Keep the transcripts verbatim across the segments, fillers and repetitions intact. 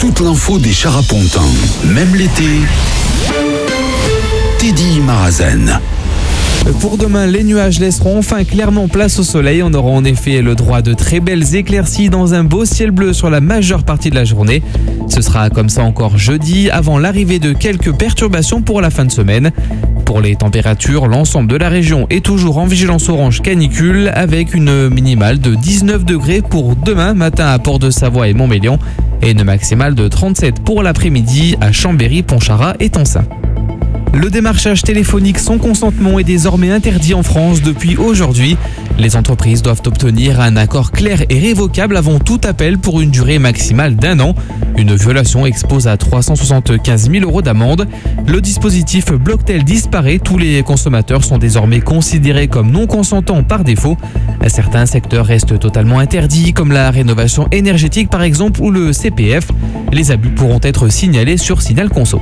toute l'info des Charapontins. Même l'été, Teddy Marazen. Pour demain, les nuages laisseront enfin clairement place au soleil. On aura en effet le droit de très belles éclaircies dans un beau ciel bleu sur la majeure partie de la journée. Ce sera comme ça encore jeudi, avant l'arrivée de quelques perturbations pour la fin de semaine. Pour les températures, l'ensemble de la région est toujours en vigilance orange canicule avec une minimale de dix-neuf degrés pour demain matin à Port-de-Savoie et Montmélian et une maximale de trente-sept pour l'après-midi à Chambéry, Pontcharrat et Tencin. Le démarchage téléphonique sans consentement est désormais interdit en France depuis aujourd'hui. Les entreprises doivent obtenir un accord clair et révocable avant tout appel pour une durée maximale d'un an. Une violation expose à trois cent soixante-quinze mille euros d'amende. Le dispositif Blocktel disparaît. Tous les consommateurs sont désormais considérés comme non consentants par défaut. Certains secteurs restent totalement interdits, comme la rénovation énergétique par exemple ou le C P F. Les abus pourront être signalés sur Signal Conso.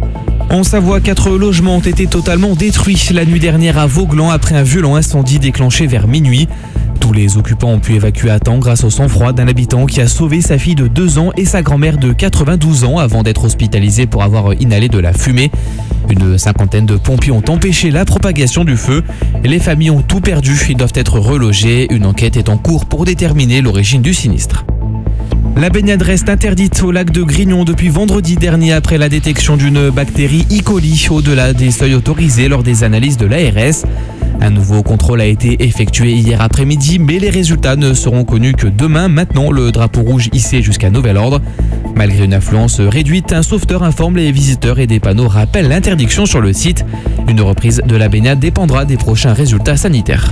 En Savoie, quatre logements ont été totalement détruits la nuit dernière à Vauglan après un violent incendie déclenché vers minuit. Tous les occupants ont pu évacuer à temps grâce au sang-froid d'un habitant qui a sauvé sa fille de deux ans et sa grand-mère de quatre-vingt-douze ans avant d'être hospitalisés pour avoir inhalé de la fumée. Une cinquantaine de pompiers ont empêché la propagation du feu. Les familles ont tout perdu, ils doivent être relogés. Une enquête est en cours pour déterminer l'origine du sinistre. La baignade reste interdite au lac de Grignon depuis vendredi dernier après la détection d'une bactérie E. coli au-delà des seuils autorisés lors des analyses de l'A R S. Un nouveau contrôle a été effectué hier après-midi, mais les résultats ne seront connus que demain. Maintenant, le drapeau rouge hissé jusqu'à nouvel ordre. Malgré une affluence réduite, un sauveteur informe les visiteurs et des panneaux rappellent l'interdiction sur le site. Une reprise de la baignade dépendra des prochains résultats sanitaires.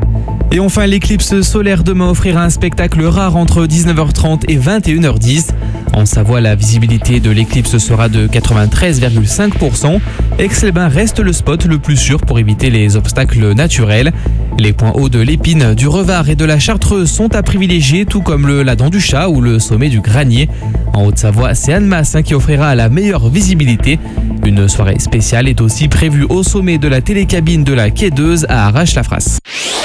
Et enfin, l'éclipse solaire demain offrira un spectacle rare entre dix-neuf heures trente et vingt et une heures dix. En Savoie, la visibilité de l'éclipse sera de quatre-vingt-treize virgule cinq pour cent. Aix-les-Bains reste le spot le plus sûr pour éviter les obstacles naturels. Les points hauts de l'Épine, du Revard et de la Chartreuse sont à privilégier, tout comme le La Dent du Chat ou le sommet du Granier. En Haute-Savoie, c'est Annemasse qui offrira la meilleure visibilité. Une soirée spéciale est aussi prévue au sommet de la télécabine de la Quai d'Euse à Arrache-la-Frasse.